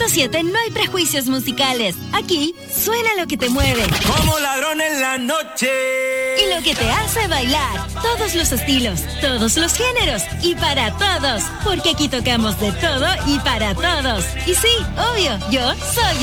90.7 no hay prejuicios musicales. Aquí suena lo que te mueve. Como ladrón en la noche. Y lo que te hace bailar. Todos los estilos, todos los géneros y para todos. Porque aquí tocamos de todo y para todos. Y sí, obvio, yo soy